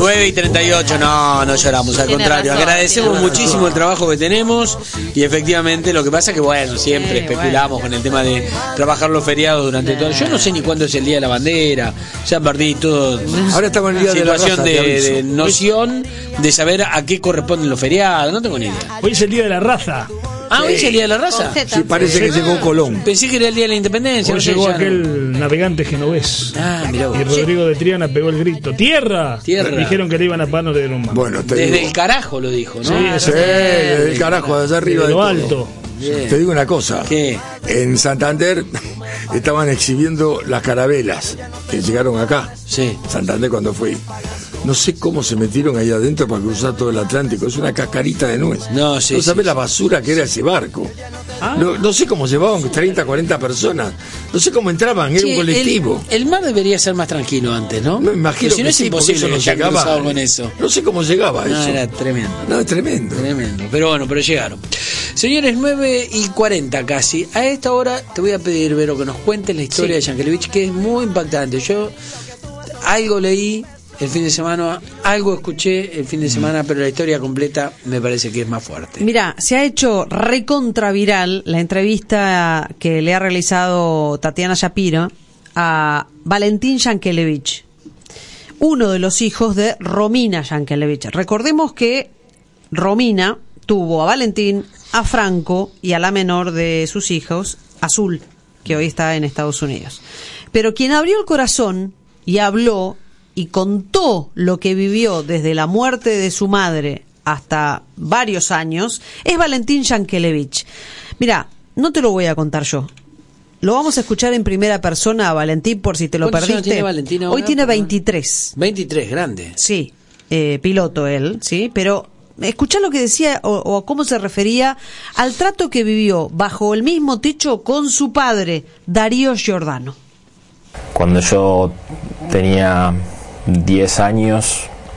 9:38, no lloramos, al contrario, agradecemos muchísimo el trabajo que tenemos y efectivamente lo que pasa es que bueno, siempre especulamos con el tema de trabajar los feriados durante todo. Yo no sé ni cuándo es el Día de la Bandera, ya perdí todo. Ahora está con el Día situación de la raza, de noción de saber a qué corresponden los feriados, no tengo ni idea. Hoy es el Día de la Raza. ¿Hoy es el Día de la Raza? Sí, parece que llegó Colón. Pensé que era el Día de la Independencia. Hoy No sé, llegó ya aquel navegante genovés. mirá vos. Y Rodrigo de Triana pegó el grito: ¡Tierra! Tierra. Dijeron que le iban a pagar, no le dieron más. Bueno, desde el carajo lo dijo, ¿no? Sí, desde el carajo, de allá arriba. De de lo todo. alto. Bien. Te digo una cosa. ¿Qué? En Santander estaban exhibiendo las carabelas que llegaron acá. Sí. Santander cuando fui. No sé cómo se metieron ahí adentro para cruzar todo el Atlántico. Es una cascarita de nuez. No, sí, No sabés sí. la basura que era ese barco. No sé cómo llevaban 30, 40 personas. No sé cómo entraban, era un colectivo. El mar debería ser más tranquilo antes, ¿no? Me imagino Porque si no que es sí, porque imposible eso que no hayan llegaba. cruzado con eso. No sé cómo llegaba No, eso. era tremendo. No, es tremendo. Tremendo. Pero bueno, pero llegaron. Señores, 9:40 casi. A esta hora te voy a pedir, Vero, que nos cuentes la historia de Yankelevich, que es muy impactante. Yo algo leí el fin de semana, algo escuché el fin de semana, pero la historia completa me parece que es más fuerte. Mira, se ha hecho recontraviral la entrevista que le ha realizado Tatiana Shapiro a Valentín Yankelevich, uno de los hijos de Romina Yankelevich. Recordemos que Romina tuvo a Valentín, a Franco y a la menor de sus hijos, Azul, que hoy está en Estados Unidos. Pero quien abrió el corazón y habló y contó lo que vivió desde la muerte de su madre hasta varios años es Valentín Yankelevich. Mira, no te lo voy a contar yo. Lo vamos a escuchar en primera persona a Valentín por si te lo ¿Cuántos años perdiste. tiene Valentín ahora? Hoy tiene 23. 23, grande. Sí, piloto él, sí, pero escuchá lo que decía o cómo se refería al trato que vivió bajo el mismo techo con su padre, Darío Giordano. Cuando yo tenía 10 años,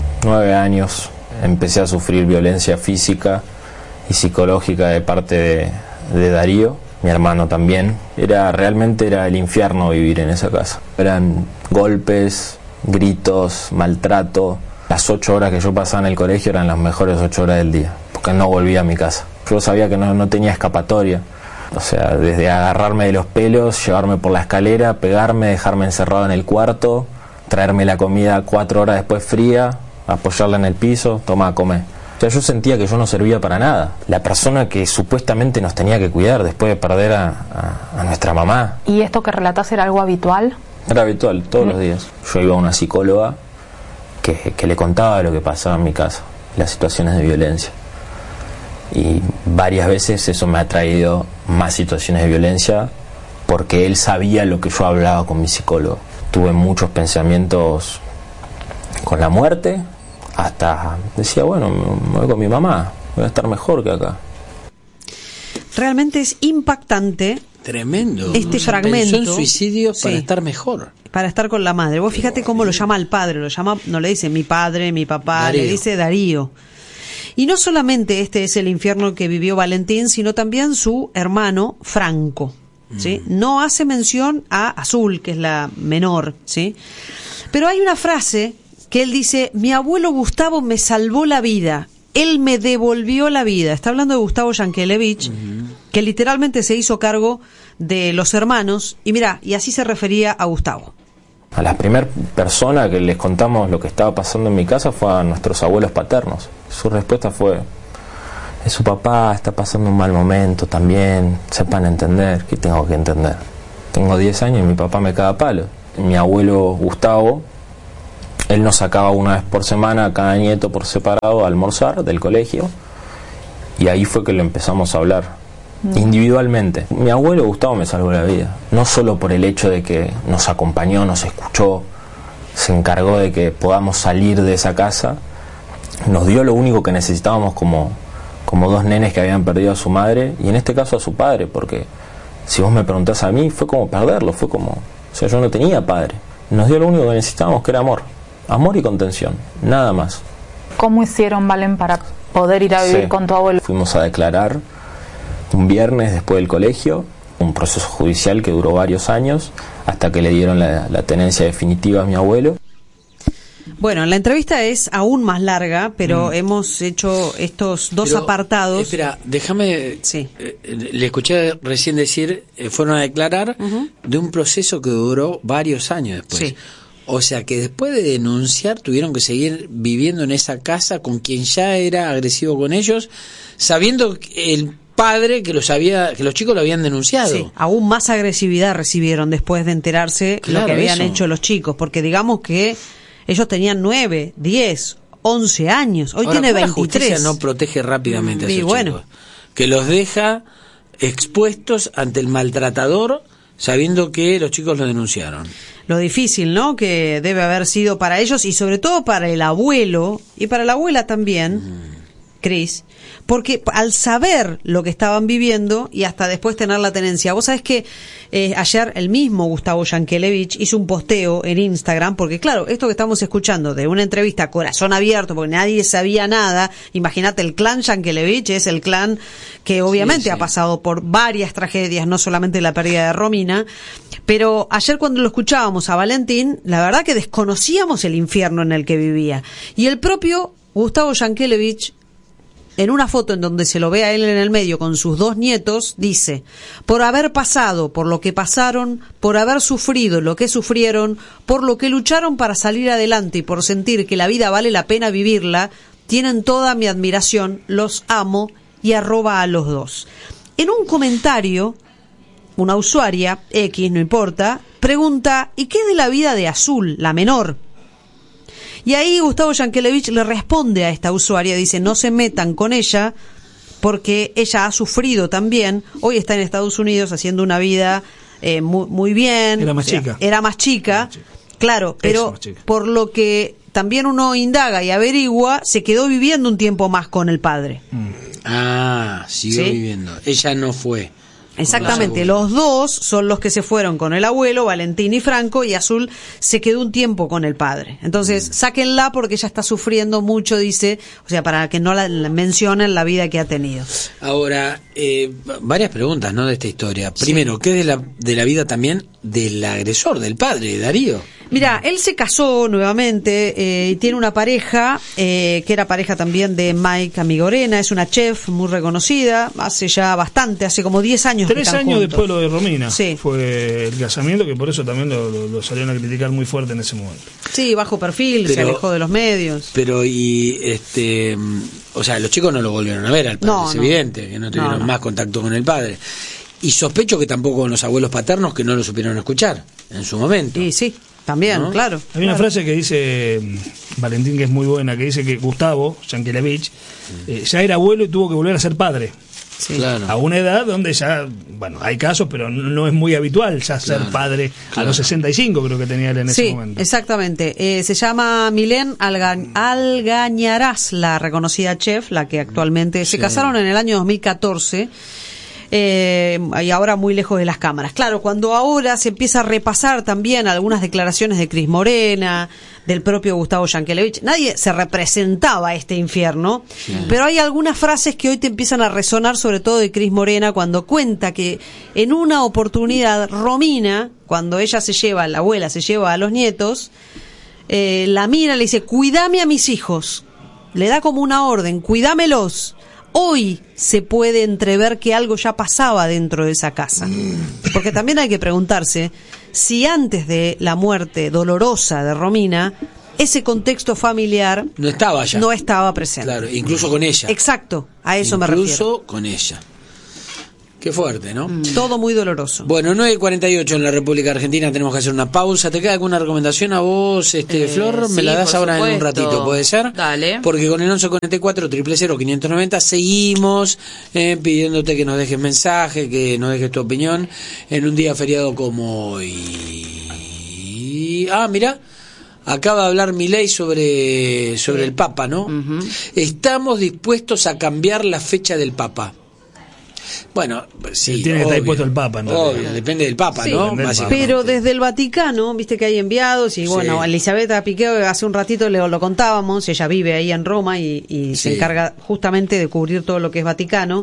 9 años, empecé a sufrir violencia física y psicológica de parte de Darío, mi hermano también. Realmente era el infierno vivir en esa casa. Eran golpes, gritos, maltrato. Las 8 horas que yo pasaba en el colegio eran las mejores 8 horas del día, porque no volvía a mi casa. Yo sabía que no tenía escapatoria. O sea, desde agarrarme de los pelos, llevarme por la escalera, pegarme, dejarme encerrado en el cuarto, traerme la comida 4 horas después fría, apoyarla en el piso, toma a comer. O sea, yo sentía que yo no servía para nada. La persona que supuestamente nos tenía que cuidar después de perder a nuestra mamá. ¿Y esto que relatás era algo habitual? Era habitual, todos los días. Yo iba a una psicóloga que le contaba lo que pasaba en mi casa, las situaciones de violencia. Y varias veces eso me ha traído más situaciones de violencia porque él sabía lo que yo hablaba con mi psicólogo. Tuve muchos pensamientos con la muerte, hasta decía, bueno, me voy con mi mamá, voy a estar mejor que acá. Realmente es impactante. Tremendo. Este fragmento. Pensó en suicidio para Sí. estar mejor. Para estar con la madre. Vos fíjate cómo lo llama al padre, no le dice mi padre, mi papá, Darío. le dice Darío. Y no solamente este es el infierno que vivió Valentín, sino también su hermano Franco, ¿sí? No hace mención a Azul, que es la menor, ¿sí? Pero hay una frase que él dice, mi abuelo Gustavo me salvó la vida, él me devolvió la vida. Está hablando de Gustavo Yankelevich, que literalmente se hizo cargo de los hermanos, y mira, y así se refería a Gustavo. A la primera persona que les contamos lo que estaba pasando en mi casa fue a nuestros abuelos paternos. Su respuesta fue, su papá está pasando un mal momento también, sepan entender. ¿Qué tengo que entender? Tengo 10 años y mi papá me caga a palo. Mi abuelo Gustavo, él nos sacaba una vez por semana a cada nieto por separado a almorzar del colegio, y ahí fue que lo empezamos a hablar individualmente. Mi abuelo Gustavo me salvó la vida, no solo por el hecho de que nos acompañó, nos escuchó, se encargó de que podamos salir de esa casa, nos dio lo único que necesitábamos como dos nenes que habían perdido a su madre, y en este caso a su padre, porque si vos me preguntás a mí, fue como perderlo, o sea, yo no tenía padre. Nos dio lo único que necesitábamos, que era amor y contención, nada más. ¿Cómo hicieron, Valen, para poder ir a vivir con tu abuelo? Fuimos a declarar un viernes después del colegio, un proceso judicial que duró varios años, hasta que le dieron la tenencia definitiva a mi abuelo. Bueno, la entrevista es aún más larga, pero hemos hecho estos dos apartados. Espera, déjame. Sí. Le escuché recién decir, fueron a declarar de un proceso que duró varios años después. Sí. O sea que después de denunciar tuvieron que seguir viviendo en esa casa con quien ya era agresivo con ellos, sabiendo que el padre que los chicos lo habían denunciado. Sí, aún más agresividad recibieron después de enterarse Claro, lo que habían eso. hecho los chicos, porque digamos que ellos tenían 9, 10, 11 años, hoy Ahora, tiene ¿cómo la 23. justicia no protege rápidamente a Y esos bueno. chicos? Que los deja expuestos ante el maltratador sabiendo que los chicos lo denunciaron. Lo difícil, ¿no?, que debe haber sido para ellos y sobre todo para el abuelo y para la abuela también, Cris, porque al saber lo que estaban viviendo y hasta después tener la tenencia. Vos sabés que ayer el mismo Gustavo Yankelevich hizo un posteo en Instagram, porque claro, esto que estamos escuchando de una entrevista a corazón abierto, porque nadie sabía nada, imagínate, el clan Yankelevich es el clan que obviamente ha pasado por varias tragedias, no solamente la pérdida de Romina, pero ayer cuando lo escuchábamos a Valentín, la verdad que desconocíamos el infierno en el que vivía. Y el propio Gustavo Yankelevich, en una foto en donde se lo ve a él en el medio con sus 2 nietos, dice: por haber pasado por lo que pasaron, por haber sufrido lo que sufrieron, por lo que lucharon para salir adelante y por sentir que la vida vale la pena vivirla, tienen toda mi admiración, los amo, y arroba a los 2. En un comentario, una usuaria, X, no importa, pregunta: ¿y qué de la vida de Azul, la menor? Y ahí Gustavo Yankelevich le responde a esta usuaria, dice: no se metan con ella porque ella ha sufrido también, hoy está en Estados Unidos haciendo una vida muy bien. Era más chica. Era más chica, claro, pero más chica. por lo que también uno indaga y averigua, se quedó viviendo un tiempo más con el padre. Ah, siguió ¿Sí? viviendo. Ella no fue. Exactamente, los 2 son los que se fueron con el abuelo, Valentín y Franco, y Azul se quedó un tiempo con el padre. Entonces, sáquenla porque ella está sufriendo mucho, dice, o sea, para que no la mencionen la vida que ha tenido. Ahora, varias preguntas, ¿no?, de esta historia. Primero, ¿qué es de la vida también del agresor, del padre, de Darío? Mira, él se casó nuevamente y tiene una pareja, que era pareja también de Mike Amigorena, es una chef muy reconocida, hace ya bastante, hace como 10 años 3 que están años juntos. después de lo de Romina Sí. fue el casamiento, que por eso también lo salieron a criticar muy fuerte en ese momento. Sí, bajo perfil, se Pero- alejó de los medios. Pero, o sea, los chicos no lo volvieron a ver al padre, No, es no. evidente, que no tuvieron No. más contacto con el padre. Y sospecho que tampoco con los abuelos paternos, que no lo supieron escuchar en su momento. Y sí, también, ¿No? claro. Hay una claro. frase que dice Valentín, que es muy buena, que dice que Gustavo Yankelevich ya era abuelo y tuvo que volver a ser padre. Sí. Claro. A una edad donde ya, bueno, hay casos, pero no es muy habitual ya ser padre a los 65, creo que tenía él en ese Sí, momento. exactamente. Se llama Milén Algañarás, la reconocida chef, la que actualmente se casaron en el año 2014. Y ahora muy lejos de las cámaras. Claro, cuando ahora se empieza a repasar también algunas declaraciones de Cris Morena, del propio Gustavo Yankelevich, nadie se representaba este infierno, pero hay algunas frases que hoy te empiezan a resonar, sobre todo de Cris Morena, cuando cuenta que en una oportunidad Romina, cuando ella se lleva, la abuela se lleva a los nietos, la mira y le dice: cuidame a mis hijos, le da como una orden, cuidámelos. Hoy se puede entrever que algo ya pasaba dentro de esa casa. Porque también hay que preguntarse si antes de la muerte dolorosa de Romina, ese contexto familiar No estaba ya. no estaba presente. Claro, incluso con ella. Exacto, a eso me refiero. Incluso con ella. Qué fuerte, ¿no? Todo muy doloroso. Bueno, 9:48 en la República Argentina, tenemos que hacer una pausa. ¿Te queda alguna recomendación a vos, Flor? Me sí, la das por ahora en un supuesto. ratito, ¿puede ser? Dale. Porque con el 1144 000 590 seguimos pidiéndote que nos dejes mensaje, que nos dejes tu opinión en un día feriado como hoy. Ah, mira. Acaba de hablar Milei sobre el Papa, ¿no? Estamos dispuestos a cambiar la fecha del Papa. Bueno, sí, Tiene que estar obvio, dispuesto el Papa, ¿no? obvio, depende del Papa, Sí, ¿no? depende del Básicamente. Pero desde el Vaticano, viste que hay enviados y bueno, Elisabetta Piqué hace un ratito lo contábamos, ella vive ahí en Roma y se Sí. encarga justamente de cubrir todo lo que es Vaticano.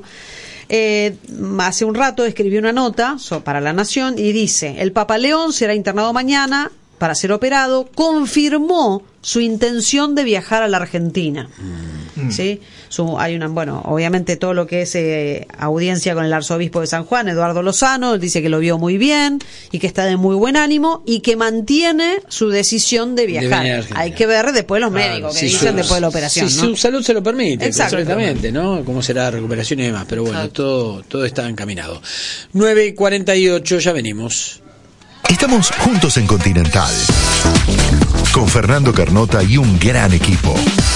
Hace un rato escribió una nota para La Nación y dice: el Papa León será internado mañana para ser operado, confirmó su intención de viajar a la Argentina. ¿Sí? Hay una, bueno, obviamente todo lo que es audiencia con el arzobispo de San Juan, Eduardo Lozano, él dice que lo vio muy bien y que está de muy buen ánimo y que mantiene su decisión de viajar. Hay que ver después los médicos que dicen después de la operación. Si ¿no? su salud se lo permite, Exactamente. perfectamente, ¿no? Cómo será la recuperación y demás, pero bueno, todo está encaminado. 9:48, ya venimos. Estamos juntos en Continental, con Fernando Carnota y un gran equipo.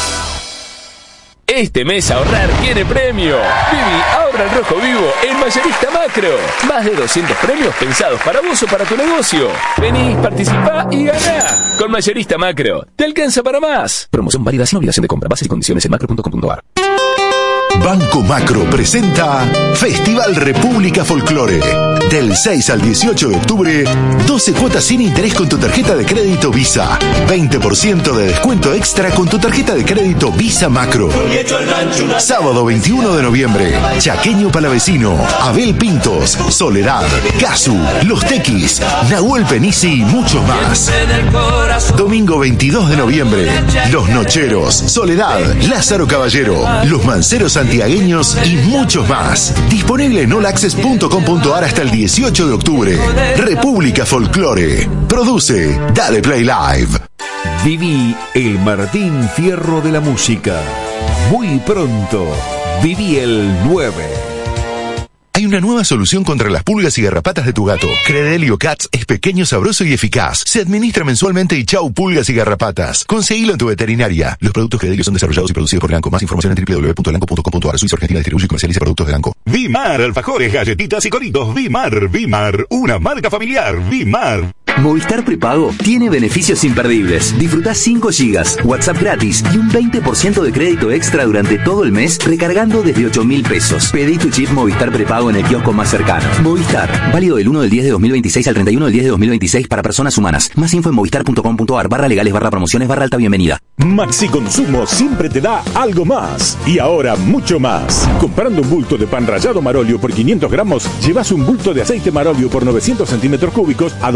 Este mes ahorrar tiene premio. Vivi, ahorra el rojo vivo en Mayorista Macro. Más de 200 premios pensados para vos o para tu negocio. Vení, participá y ganá. Con Mayorista Macro, te alcanza para más. Promoción válida sin obligación de compra. Bases y condiciones en macro.com.ar. Banco Macro presenta Festival República Folclore. Del 6 al 18 de octubre, 12 cuotas sin interés con tu tarjeta de crédito Visa. 20% de descuento extra con tu tarjeta de crédito Visa Macro. Sábado 21 de noviembre, Chaqueño Palavecino, Abel Pintos, Soledad, Casu, Los Tequis, Nahuel Penisi y muchos más. Domingo 22 de noviembre, Los Nocheros, Soledad, Lázaro Caballero, Los Manceros Santiagueños y muchos más. Disponible en allaccess.com.ar hasta el 18 de octubre. República Folclore. Produce Dale Play Live. Viví el Martín Fierro de la música. Muy pronto, viví el 9. Hay una nueva solución contra las pulgas y garrapatas de tu gato. Credelio Cats es pequeño, sabroso y eficaz. Se administra mensualmente y chau pulgas y garrapatas. Conseguilo en tu veterinaria. Los productos Credelio son desarrollados y producidos por Elanco. Más información en www.elanco.com.ar. Suiza Argentina distribuye y comercializa productos de Elanco. Vimar, alfajores, galletitas y coritos. Vimar, una marca familiar. Vimar. Movistar Prepago tiene beneficios imperdibles. Disfrutá 5 gigas, WhatsApp gratis y un 20% de crédito extra durante todo el mes recargando desde 8.000 pesos. Pedí tu chip Movistar Prepago en el kiosco más cercano. Movistar, válido del 1 del 10 de 2026 al 31 del 10 de 2026 para personas humanas. Más info en movistar.com.ar/legales/promociones/alta bienvenida. Maxi Consumo siempre te da algo más. Y ahora mucho más. Comprando un bulto de pan rallado Marolio por 500 gramos, llevas un bulto de aceite Marolio por 900 centímetros cúbicos a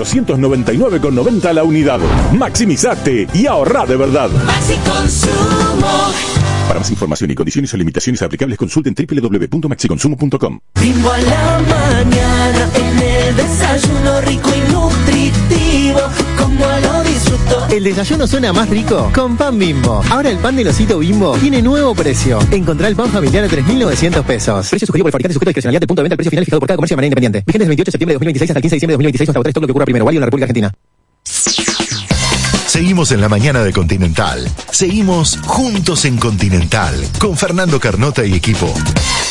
2.499,90 la unidad. Maximizate y ahorrá de verdad. Maxi Consumo. Para más información y condiciones o limitaciones aplicables, consulten www.maxiconsumo.com. Bimbo a la mañana, en el desayuno rico y nutritivo, como lo disfruto. El desayuno suena más rico con pan Bimbo. Ahora el pan del osito Bimbo tiene nuevo precio. Encontrá el pan familiar a 3.900 pesos. Precio sugerido por el fabricante sujeto a discrecionalidad de punto de venta. El precio final fijado por cada comercio de manera independiente. Vigente del 28 de septiembre de 2026 hasta el 15 de diciembre de 2026 hasta agotar todo lo que ocurra primero. Válido en la República Argentina. Seguimos en la mañana de Continental. Seguimos juntos en Continental con Fernando Carnota y equipo.